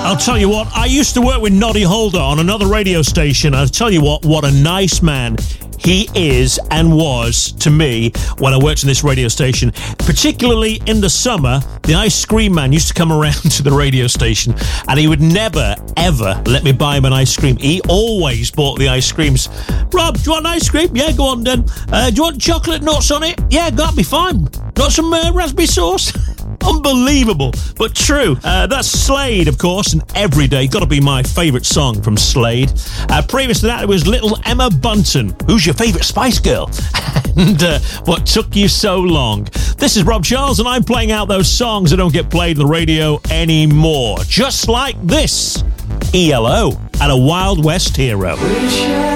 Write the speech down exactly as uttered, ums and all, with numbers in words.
I'll tell you what, I used to work with Noddy Holder on another radio station. I'll tell you what, what a nice man he is and was to me when I worked in this radio station. Particularly in the summer, the ice cream man used to come around to the radio station and he would never, ever let me buy him an ice cream. He always bought the ice creams. Rob, do you want ice cream? Yeah, go on then. Uh, do you want chocolate nuts on it? Yeah, that'll be fine. Got some uh, raspberry sauce? Unbelievable, but true. Uh, that's Slade, of course, and Everyday. Got to be my favourite song from Slade. Uh, previous to that, it was Little Emma Bunton. Who's your favourite Spice Girl? And uh, What Took You So Long? This is Rob Charles, and I'm playing out those songs that don't get played on the radio anymore. Just like this. E L O and a Wild West Hero.